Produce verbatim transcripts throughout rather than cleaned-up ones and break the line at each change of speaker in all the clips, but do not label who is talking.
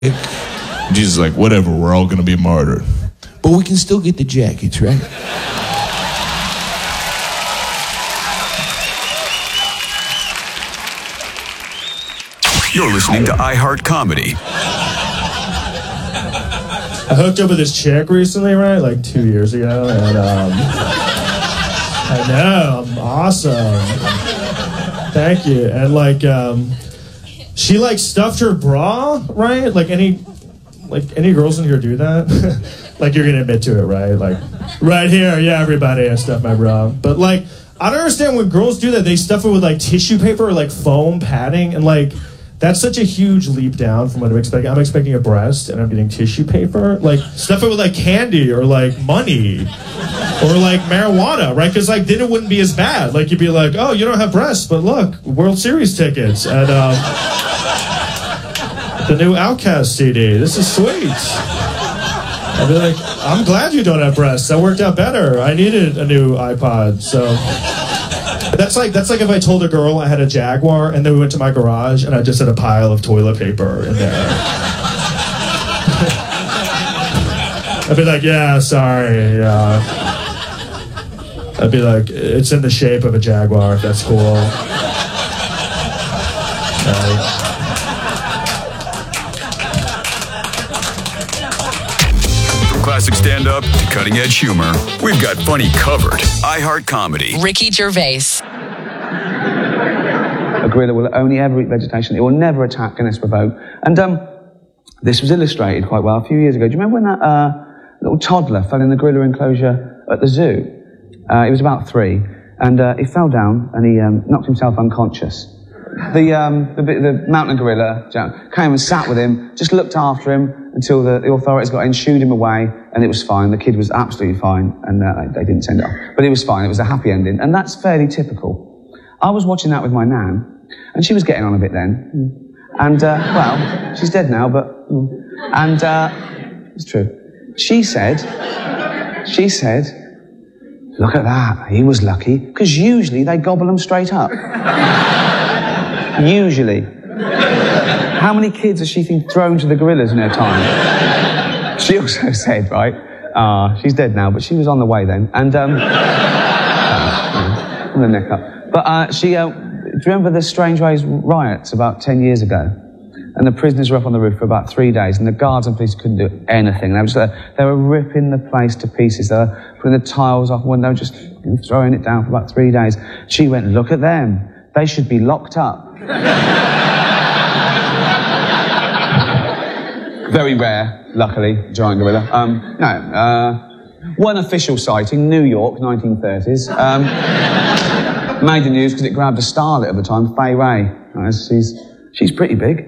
Jesus is like, whatever, we're all gonna be martyred. But we can still get the jackets, right?
You're listening to iHeart Comedy.
I hooked up with this chick recently, right? Like two years ago, and um, I know, I'm awesome. Thank you. And like, um, she like stuffed her bra, right? Like any, like any girls in here do that? Like you're gonna admit to it, right? Like, right here, yeah, everybody, I stuffed my bra. But like, I don't understand when girls do that. They stuff it with like tissue paper or like foam padding, and like. That's such a huge leap down from what I'm expecting. I'm expecting a breast, and I'm getting tissue paper. Like, stuff it with, like, candy or, like, money or, like, marijuana, right? Because, like, then it wouldn't be as bad. Like, you'd be like, oh, you don't have breasts, but look, World Series tickets and um, the new Outkast C D. This is sweet. I'd be like, I'm glad you don't have breasts. That worked out better. I needed a new iPod, so... That's like that's like if I told a girl I had a Jaguar and then we went to my garage and I just had a pile of toilet paper in there. I'd be like, yeah, sorry, yeah. I'd be like, it's in the shape of a Jaguar, if that's cool. Right.
From classic stand-up to cutting-edge humor, we've got funny covered. iHeart Comedy.
Ricky Gervais.
A gorilla will only ever eat vegetation. It will never attack unless provoked. And um, this was illustrated quite well a few years ago. Do you remember when that uh, little toddler fell in the gorilla enclosure at the zoo? Uh, he was about three, and uh, he fell down and he um, knocked himself unconscious. The, um, the, the mountain gorilla came and sat with him, just looked after him until the, the authorities got in, shooed him away, and it was fine. The kid was absolutely fine, and uh, they didn't send it off. But it was fine. It was a happy ending, and that's fairly typical. I was watching that with my nan, and she was getting on a bit then. And, uh, well, she's dead now, but... And, uh, it's true. She said, she said, look at that, he was lucky, because usually they gobble them straight up. Usually. How many kids has she think thrown to the gorillas in her time? She also said, right, uh, she's dead now, but she was on the way then, and, um... uh, on the neck up. But, uh, she, uh... Do you remember the Strangeways riots about ten years ago? And the prisoners were up on the roof for about three days, and the guards and police couldn't do anything. They were, just, uh, they were ripping the place to pieces. They were putting the tiles off the window, just throwing it down for about three days. She went, look at them. They should be locked up. Very rare, luckily, giant gorilla. Um, no, uh, one official sighting, New York, nineteen thirties. Um, made the news because it grabbed a starlet at the time, Fay Ray. Uh, she's, she's pretty big.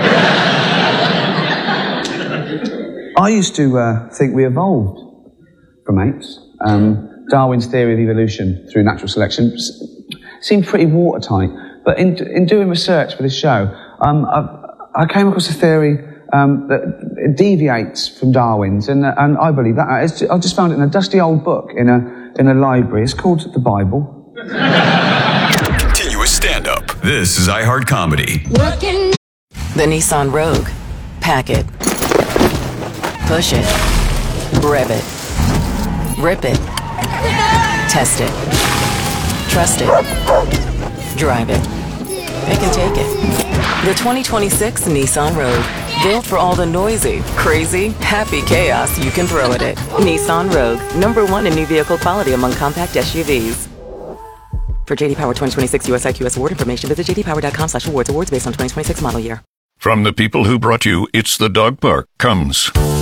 I used to uh, think we evolved from apes. Um, Darwin's theory of evolution through natural selection seemed pretty watertight. But in, in doing research for this show, um, I, I came across a theory um, that it deviates from Darwin's, and, uh, and I believe that. It's, I just found it in a dusty old book in a, in a library. It's called the Bible.
Continuous stand-up. This is iHeart Comedy.
Working. The Nissan Rogue. Pack it. Push it. Rev it. Rip it. Test it. Trust it. Drive it. Pick and take it. The twenty twenty-six Nissan Rogue. Built for all the noisy, crazy, happy chaos you can throw at it. Nissan Rogue. Number one in new vehicle quality among compact S U Vs. For J D Power twenty twenty-six U S I Q S award information, visit j d power dot com slash awards. Awards based on twenty twenty-six model year.
From the people who brought you It's the Dog Park comes...